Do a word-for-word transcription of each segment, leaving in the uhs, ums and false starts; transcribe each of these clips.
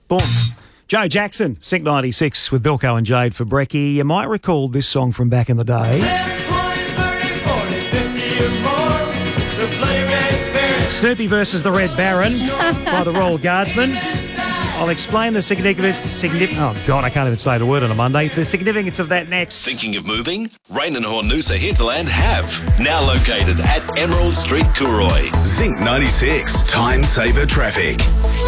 Boom. Joe Jackson, Sync ninety-six with Bilko and Jade for Brekkie. You might recall this song from back in the day. Snoopy versus the Red Baron by the Royal Guardsmen. I'll explain the significant, significant, oh God, I can't even say the word on a Monday. The significance of that next. Thinking of moving? Rain and Hornusa Hinterland have. Now located at Emerald Street, Cooroy. Zinc ninety-six, time saver traffic.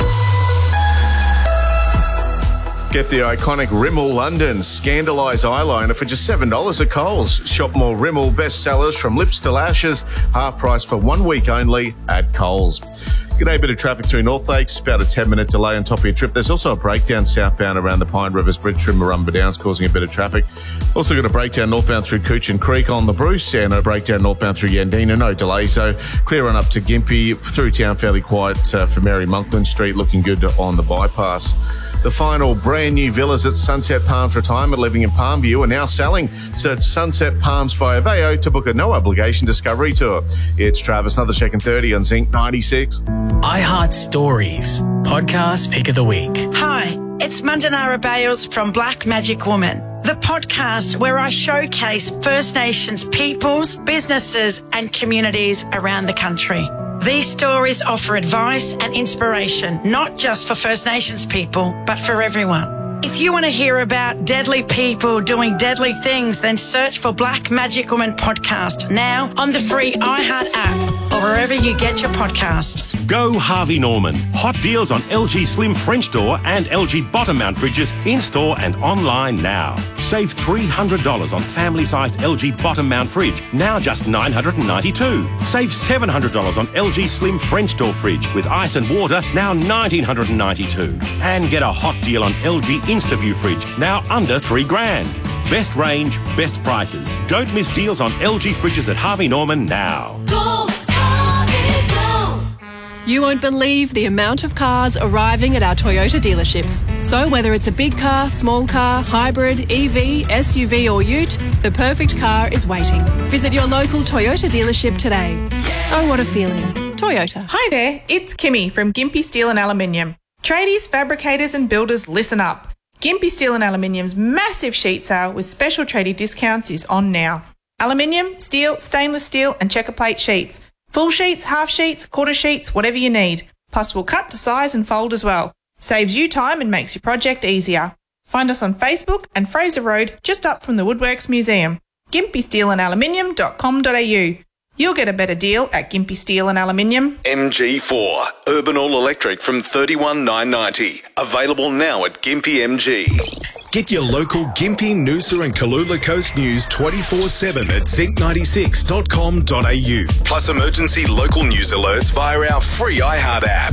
Get the iconic Rimmel London Scandalise eyeliner for just seven dollars at Coles. Shop more Rimmel bestsellers from lips to lashes, half price for one week only at Coles. G'day, bit of traffic through North Lakes, about a ten minute delay on top of your trip. There's also a breakdown southbound around the Pine Rivers Bridge through Murrumba Downs, causing a bit of traffic. Also got a breakdown northbound through Coochin Creek on the Bruce, and a breakdown northbound through Yandina. No delay, so clear on up to Gympie. Through town fairly quiet uh, for Mary Monkland Street, looking good on the bypass. The final brand new villas at Sunset Palms Retirement Living in Palmview are now selling. Search Sunset Palms by Aveo to book a no obligation discovery tour. It's Travis, another second thirty on Zinc ninety-six. iHeart Stories, podcast pick of the week. Hi, it's Mandanara Bales from Black Magic Woman, the podcast where I showcase First Nations peoples, businesses and communities around the country. These stories offer advice and inspiration, not just for First Nations people, but for everyone. If you want to hear about deadly people doing deadly things, then search for Black Magic Woman Podcast now on the free iHeart app or wherever you get your podcasts. Go Harvey Norman. Hot deals on L G Slim French door and L G bottom mount fridges in-store and online now. Save three hundred dollars on family-sized L G bottom mount fridge, now just nine hundred ninety-two dollars. Save seven hundred dollars on L G Slim French door fridge with ice and water, now one thousand nine hundred ninety-two dollars. And get a hot deal on L G InstaView fridge, now under three grand. Best range, best prices. Don't miss deals on L G fridges at Harvey Norman now. Go, Harvey, go! You won't believe the amount of cars arriving at our Toyota dealerships. So whether it's a big car, small car, hybrid, E V, S U V or ute, the perfect car is waiting. Visit your local Toyota dealership today. Oh, what a feeling. Toyota. Hi there, it's Kimmy from Gympie Steel and Aluminium. Tradies, fabricators and builders, listen up. Gympie Steel and Aluminium's massive sheet sale with special tradie discounts is on now. Aluminium, steel, stainless steel and checker plate sheets. Full sheets, half sheets, quarter sheets, whatever you need. Plus we'll cut to size and fold as well. Saves you time and makes your project easier. Find us on Facebook and Fraser Road, just up from the Woodworks Museum. gympie steel and aluminium dot com dot a u. You'll get a better deal at Gympie Steel and Aluminium. M G four, Urban All Electric from thirty-one thousand nine hundred ninety dollars. Available now at Gympie M G. Get your local Gympie, Noosa and Kalula Coast news twenty-four seven at zinc ninety-six dot com dot a u. Plus emergency local news alerts via our free iHeart app.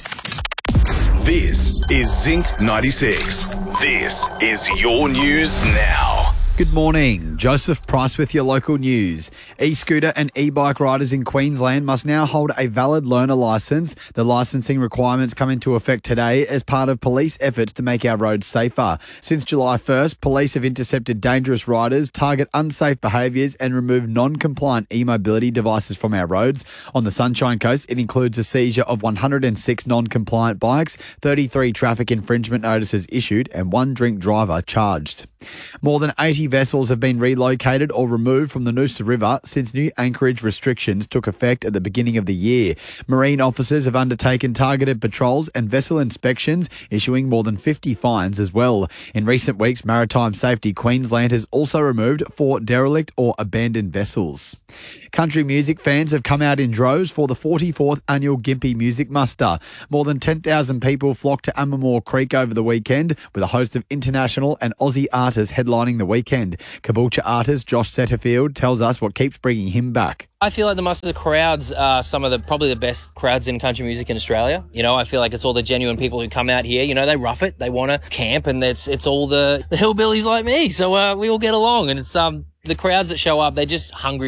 This is Zinc ninety-six. This is your news now. Good morning. Joseph Price with your local news. E-scooter and e-bike riders in Queensland must now hold a valid learner licence. The licensing requirements come into effect today as part of police efforts to make our roads safer. Since July first, police have intercepted dangerous riders, target unsafe behaviours and remove non-compliant e-mobility devices from our roads. On the Sunshine Coast, it includes a seizure of one hundred six non-compliant bikes, thirty-three traffic infringement notices issued and one drink driver charged. More than eighty vessels have been relocated or removed from the Noosa River since new anchorage restrictions took effect at the beginning of the year. Marine officers have undertaken targeted patrols and vessel inspections, issuing more than fifty fines as well. In recent weeks, Maritime Safety Queensland has also removed four derelict or abandoned vessels. Country music fans have come out in droves for the forty-fourth annual Gympie Music Muster. More than ten thousand people flocked to Ammermoor Creek over the weekend, with a host of international and Aussie artists headlining the weekend. Caboolture artist Josh Setterfield tells us what keeps bringing him back. I feel like the Muster crowds are some of the probably the best crowds in country music in Australia. You know, I feel like it's all the genuine people who come out here. You know, they rough it, they want to camp, and it's it's all the, the hillbillies like me. So uh, we all get along, and it's um the crowds that show up, they're just hungry for it.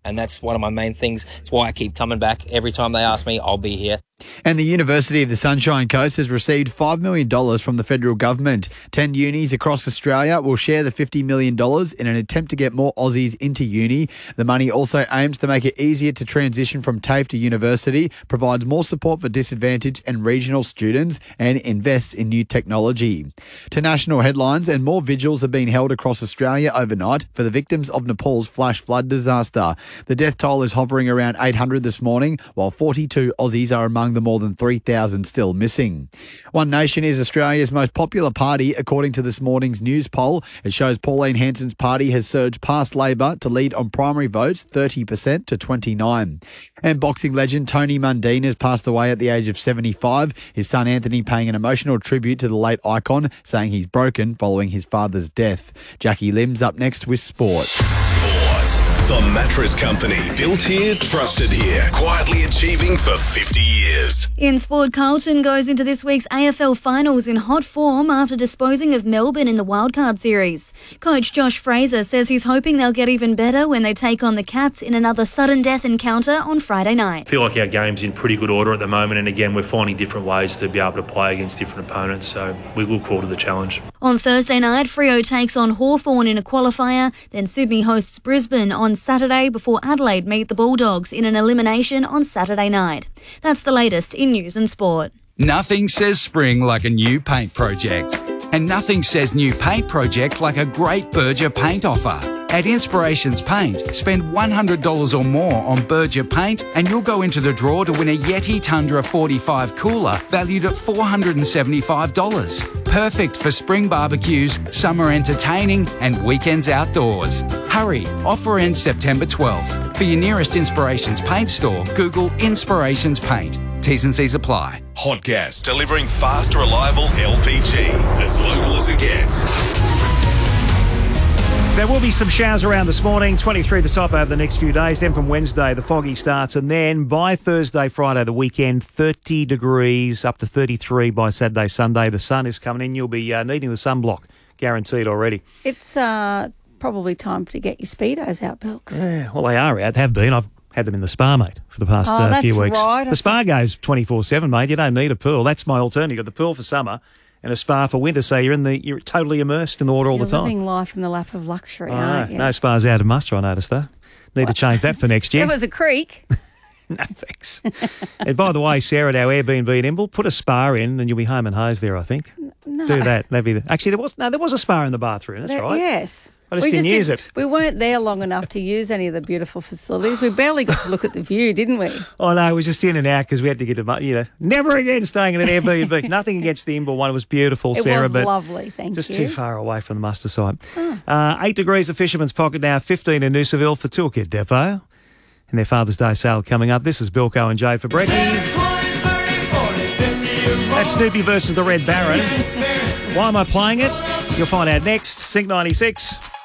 And that's one of my main things. It's why I keep coming back. Every time they ask me, I'll be here. And the University of the Sunshine Coast has received five million dollars from the federal government. Ten unis across Australia will share the fifty million dollars in an attempt to get more Aussies into uni. The money also aims to make it easier to transition from TAFE to university, provides more support for disadvantaged and regional students, and invests in new technology. To national headlines, and more vigils have been held across Australia overnight for the victims of Nepal's flash flood disaster. The death toll is hovering around eight hundred this morning, while forty-two Aussies are among the more than three thousand still missing. One Nation is Australia's most popular party, according to this morning's news poll. It shows Pauline Hanson's party has surged past Labor to lead on primary votes thirty percent to twenty-nine. And boxing legend Tony Mundine has passed away at the age of seventy-five. His son Anthony paying an emotional tribute to the late icon, saying he's broken following his father's death. Jackie Lim's up next with sport. The Mattress Company. Built here, trusted here. Quietly achieving for fifty years. In sport, Carlton goes into this week's A F L finals in hot form after disposing of Melbourne in the wildcard series. Coach Josh Fraser says he's hoping they'll get even better when they take on the Cats in another sudden death encounter on Friday night. I feel like our game's in pretty good order at the moment, and again, we're finding different ways to be able to play against different opponents, so we look forward to the challenge. On Thursday night, Freo takes on Hawthorn in a qualifier, then Sydney hosts Brisbane on Saturday before Adelaide meet the Bulldogs in an elimination on Saturday night. That's the latest in news and sport. Nothing says spring like a new paint project. And nothing says new paint project like a great Berger paint offer. At Inspirations Paint, spend one hundred dollars or more on Berger paint and you'll go into the draw to win a Yeti Tundra forty-five cooler valued at four hundred seventy-five dollars. Perfect for spring barbecues, summer entertaining and weekends outdoors. Hurry, offer ends September twelfth. For your nearest Inspirations Paint store, Google Inspirations Paint. T's and C's apply. Hot gas, delivering fast, reliable L P G. As local as it gets. There will be some showers around this morning, twenty-three the top over the next few days. Then from Wednesday, the foggy starts. And then by Thursday, Friday, the weekend, thirty degrees, up to thirty-three by Saturday, Sunday. The sun is coming in. You'll be uh, needing the sunblock, guaranteed already. It's uh, probably time to get your Speedos out, Belks. Yeah, well, they are out, have been. I've had them in the spa, mate, for the past oh, uh, that's few weeks. Right. The spa goes twenty-four seven, mate. You don't need a pool. That's my alternative. You've got the pool for summer and a spa for winter, so you're in the you're totally immersed in the water all You're the time. living life in the lap of luxury, Oh, aren't no, you? no spas out of muster, I noticed, though. Need to change that for next year. There was a creek. No, thanks. And by the way, Sarah, at our Airbnb in Imbil, put a spa in and you'll be home and hosed there, I think. No. Do that. That'd be the, actually, there was no, there was a spa in the bathroom. That's That- right. Yes. I just we didn't just use did, it. We weren't there long enough to use any of the beautiful facilities. We barely got to look at the view, didn't we? Oh, no, it was just in and out because we had to get a, you know, never again staying in an Airbnb. Nothing against the Imbil one. It was beautiful, It Sarah. was but lovely, thank just you. too far away from the muster site. Oh. Uh, eight degrees at Fisherman's Pocket now, fifteen in Noosaville for Toolkit Depot. And their Father's Day sale coming up. This is Bilko and Jade for Brekkie. That's Snoopy versus the Red Baron. Why am I playing it? You'll find out next. Sync ninety-six.